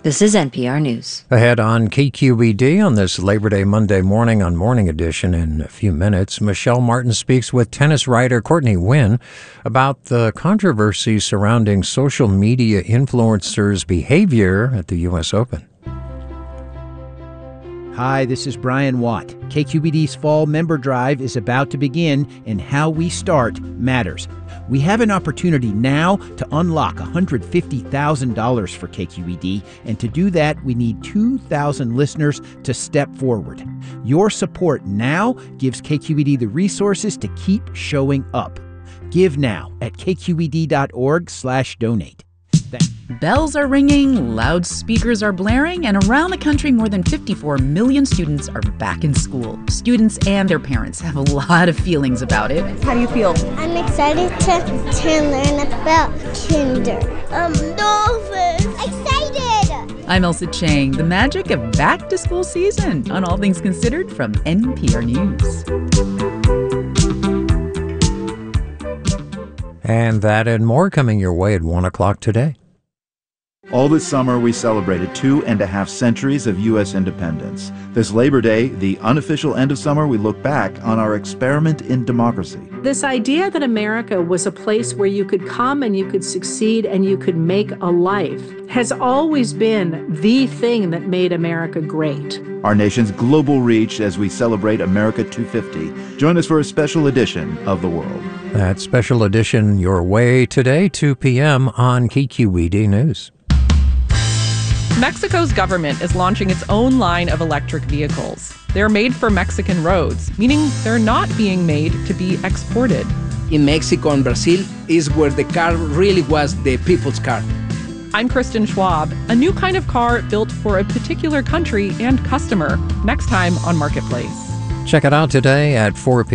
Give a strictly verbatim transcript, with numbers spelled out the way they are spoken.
This is N P R News. Ahead on K Q E D on this Labor Day Monday morning on Morning Edition in a few minutes, Michelle Martin speaks with tennis writer Courtney Wynn about the controversy surrounding social media influencers' behavior at the U S Open. Hi, this is Brian Watt. K Q E D's Fall Member Drive is about to begin, and how we start matters. We have an opportunity now to unlock one hundred fifty thousand dollars for K Q E D, and to do that, we need two thousand listeners to step forward. Your support now gives K Q E D the resources to keep showing up. Give now at k q e d dot org slash donate. Thanks. Bells are ringing, loudspeakers are blaring, and around the country, more than fifty-four million students are back in school. Students and their parents have a lot of feelings about it. How do you feel? I'm excited to, to learn about kinder. I'm nervous. Excited! I'm Elsa Chang. The magic of back-to-school season on All Things Considered from N P R News. And that and more coming your way at one o'clock today. All this summer, we celebrated two and a half centuries of U S independence. This Labor Day, the unofficial end of summer, we look back on our experiment in democracy. This idea that America was a place where you could come and you could succeed and you could make a life has always been the thing that made America great. Our nation's global reach as we celebrate America two fifty. Join us for a special edition of The World. That special edition your way today, two p.m. on K Q E D News. Mexico's government is launching its own line of electric vehicles. They're made for Mexican roads, meaning they're not being made to be exported. In Mexico and Brazil is where the car really was the people's car. I'm Kristen Schwab. A new kind of car built for a particular country and customer. Next time on Marketplace. Check it out today at four p.m.